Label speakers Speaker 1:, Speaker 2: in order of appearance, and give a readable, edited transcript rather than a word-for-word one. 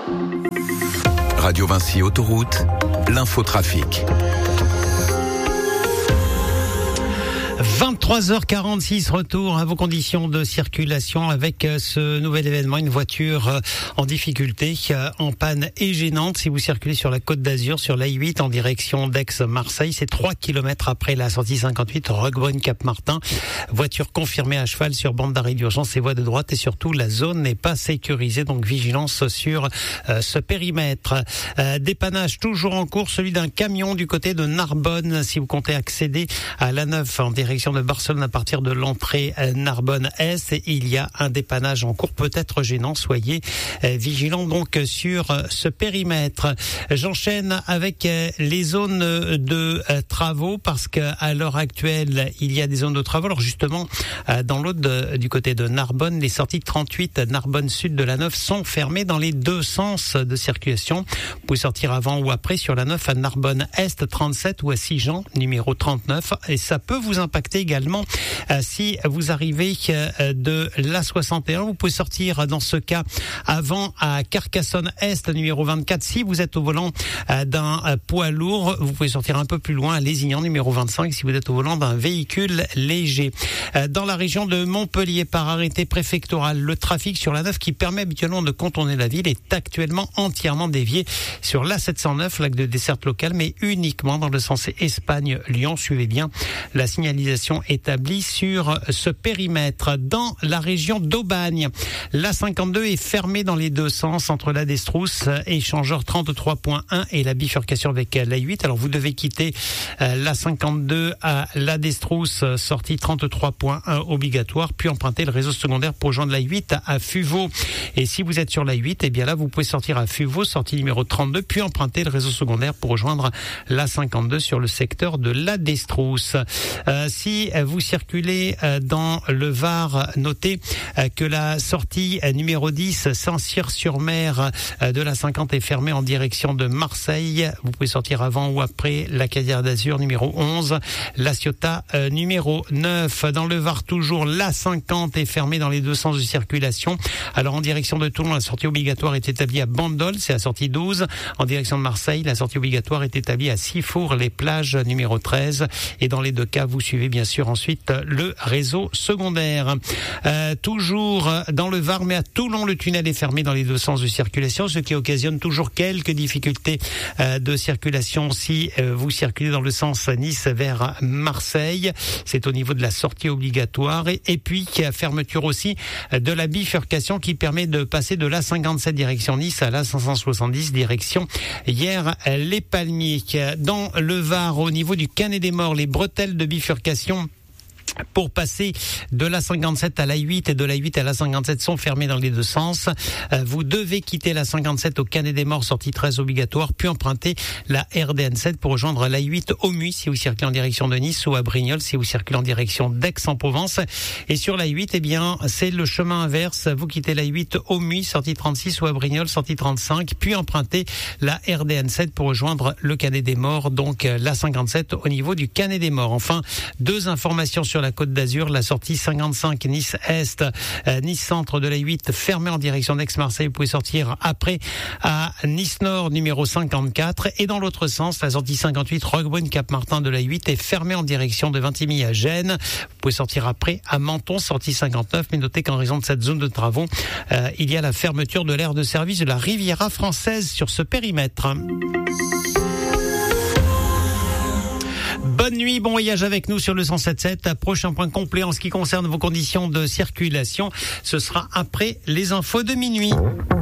Speaker 1: Radio Vinci Autoroute, l'infotrafic.
Speaker 2: 23h46, retour à vos conditions de circulation avec ce nouvel événement, une voiture en difficulté, en panne et gênante. Si vous circulez sur la Côte d'Azur, sur l'A8 en direction d'Aix-Marseille, c'est 3 km après la sortie 58, Roquebrune-Cap-Martin. Voiture confirmée à cheval sur bande d'arrêt d'urgence et voie de droite, et surtout la zone n'est pas sécurisée, donc vigilance sur ce périmètre. Dépannage toujours en cours, celui d'un camion du côté de Narbonne, si vous comptez accéder à l'A9 en direction de Barcelone à partir de l'entrée Narbonne-Est. Il y a un dépannage en cours, peut-être gênant. Soyez vigilants donc sur ce périmètre. J'enchaîne avec les zones de travaux parce qu'à l'heure actuelle, il y a des zones de travaux. Alors justement, dans l'autre du côté de Narbonne, les sorties 38 Narbonne Sud de la 9 sont fermées dans les deux sens de circulation. Vous pouvez sortir avant ou après sur la 9 à Narbonne Est 37 ou à Sigean numéro 39, et ça peut vous impacter également si vous arrivez de l'A61. Vous pouvez sortir dans ce cas avant à Carcassonne Est numéro 24. Si vous êtes au volant d'un poids lourd, vous pouvez sortir un peu plus loin à Lézignan numéro 25 si vous êtes au volant d'un véhicule léger. Dans la région de Montpellier, par arrêté préfectoral, le trafic sur la 9 qui permet habituellement de contourner la ville est actuellement entièrement dévié sur l'A709, l'axe de desserte locale, mais uniquement dans le sens Espagne-Lyon. Suivez bien la signalisation établie sur ce périmètre. Dans la région d'Aubagne, l'A52 est fermée dans les deux sens entre la Destrousse, échangeur 33.1 et la bifurcation avec l'A8. Alors vous devez quitter l'A52 à la Destrousse, sortie 33.1 obligatoire, puis emprunter le réseau secondaire pour rejoindre l'A8 à Fuveau. Et si vous êtes sur l'A8, eh bien là vous pouvez sortir à Fuveau, sortie numéro 32, puis emprunter le réseau secondaire pour rejoindre l'A52 sur le secteur de la Destrousse. Si vous circulez dans le Var, notez que la sortie numéro 10 Saint-Cyr-sur-Mer de la 50 est fermée en direction de Marseille. Vous pouvez sortir avant ou après la Cadière d'Azur numéro 11, la Ciotat numéro 9. Dans le Var toujours, la 50 est fermée dans les deux sens de circulation. Alors en direction de Toulon, la sortie obligatoire est établie à Bandol, c'est la sortie 12. En direction de Marseille, la sortie obligatoire est établie à Sifour-les-Plages numéro 13. Et dans les deux cas, vous suivez bien sûr ensuite le réseau secondaire. Toujours dans le Var, mais à Toulon, le tunnel est fermé dans les deux sens de circulation, ce qui occasionne toujours quelques difficultés de circulation si vous circulez dans le sens Nice vers Marseille. C'est au niveau de la sortie obligatoire. Et puis, fermeture aussi de la bifurcation qui permet de passer de l'A57 direction Nice à l'A570 direction les Palmiers. Dans le Var, au niveau du Canet des Morts, les bretelles de bifurcation pour passer de l'A57 à l'A8 et de l'A8 à l'A57 sont fermés dans les deux sens. Vous devez quitter l'A57 au Canet des Morts, sortie 13 obligatoire, puis emprunter la RDN7 pour rejoindre l'A8 au Muy si vous circulez en direction de Nice, ou à Brignoles si vous circulez en direction d'Aix-en-Provence. Et sur l'A8, eh bien, c'est le chemin inverse. Vous quittez l'A8 au Muy, sortie 36, ou à Brignoles, sortie 35, puis empruntez la RDN7 pour rejoindre le Canet des Morts, donc l'A57 au niveau du Canet des Morts. Enfin, deux informations sur la Côte d'Azur, la sortie 55 Nice Est, Nice Centre de la 8 fermée en direction d'Aix-Marseille. Vous pouvez sortir après à Nice Nord numéro 54, et dans l'autre sens, la sortie 58 Roquebrune-Cap-Martin de la 8 est fermée en direction de Vintimille à Gênes. Vous pouvez sortir après à Menton, sortie 59, mais notez qu'en raison de cette zone de travaux, il y a la fermeture de l'aire de service de la Riviera française sur ce périmètre. Bonne nuit, bon voyage avec nous sur le 107.7. Prochain point complet en ce qui concerne vos conditions de circulation, ce sera après les infos de minuit.